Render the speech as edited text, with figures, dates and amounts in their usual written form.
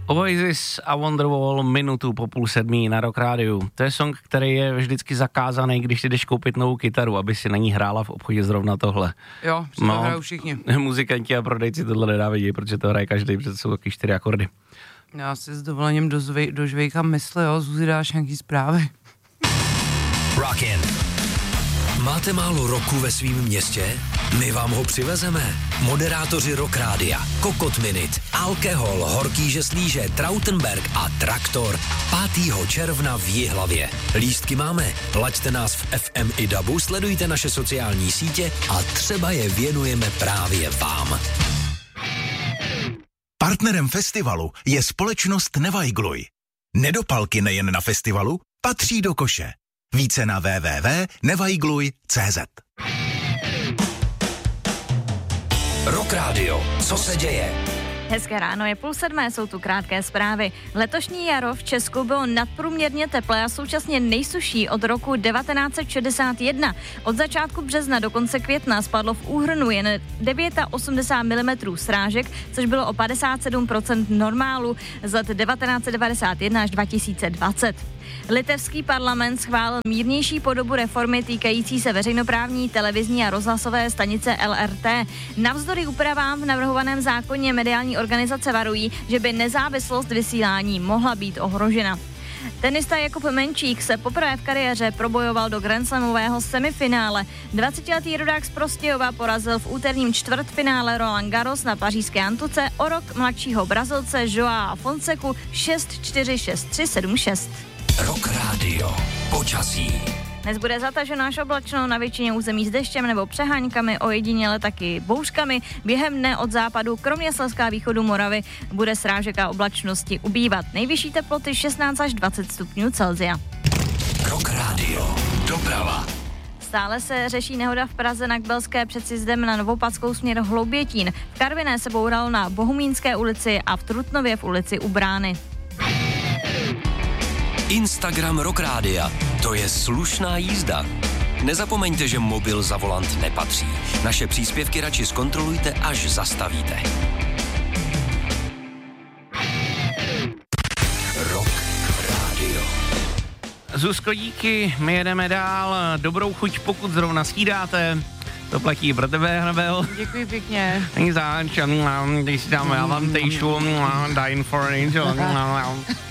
Oasis a Wonderwall minutu po 6:30 na Rock Rádiu. To je song, který je vždycky zakázaný, když si jdeš koupit novou kytaru, aby si na ní hrála v obchodě zrovna tohle. Jo, to hrajou všichni. Muzikanti a prodejci tohle nedávidí, protože to hraje každý, protože to jsou taky 4 akordy. Já si s dovolením do žvejka mysli, jo, Zuzi, dáš nějaký zprávy. Rockin. Máte málo roku ve svým městě? My vám ho přivezeme. Moderátoři Rock Rádia, Kokot Minute, Alkohol, Horký žeslíže, Trautenberg a Traktor 5. června v Jihlavě. Lístky máme, laďte nás v FM i DABu, sledujte naše sociální sítě a třeba je věnujeme právě vám. Partnerem festivalu je společnost Nevajgluj. Nedopalky nejen na festivalu, patří do koše. Více na www.nevajgluj.cz. Rock Radio, co se děje? Hezké ráno, je 6:30, jsou tu krátké zprávy. Letošní jaro v Česku bylo nadprůměrně teplé a současně nejsušší od roku 1961. Od začátku března do konce května spadlo v úhrnu jen 89 mm srážek, což bylo o 57% normálu z let 1991 až 2020. Litevský parlament schválil mírnější podobu reformy týkající se veřejnoprávní televizní a rozhlasové stanice LRT. Navzdory úpravám v navrhovaném zákoně mediální organizace varují, že by nezávislost vysílání mohla být ohrožena. Tenista Jakub Menčík se poprvé v kariéře probojoval do grandslamového semifinále. 20letý rodák z Prostějova porazil v úterním čtvrtfinále Roland Garros na pařížské Antuce o rok mladšího Brazilce Joaa Fonseku 6-4, 6-3, 7-6. Rock Radio, počasí. Dnes bude zataženo až oblačno, na většině území s deštěm nebo přeháňkami, ojediněle taky bouřkami. Během dne od západu, kromě Slezska a východu Moravy, bude srážek a oblačnosti ubývat. Nejvyšší teploty 16 až 20 stupňů Celsia. Rock Radio, doprava. Stále se řeší nehoda v Praze na Kbelské před sjezdem na Novopadskou směr Hloubětín. V Karviné se boural na Bohumínské ulici a v Trutnově v ulici U Brány. Instagram Rock Rádia, to je slušná jízda. Nezapomeňte, že mobil za volant nepatří. Naše příspěvky radši zkontrolujte, až zastavíte. Rock Radio. Zuzko, díky, my jedeme dál. Dobrou chuť, pokud zrovna snídáte. To platí pro tebe, Hnebel. Děkuji pěkně. Když si dáme Avantejšu, Dying for an Angel.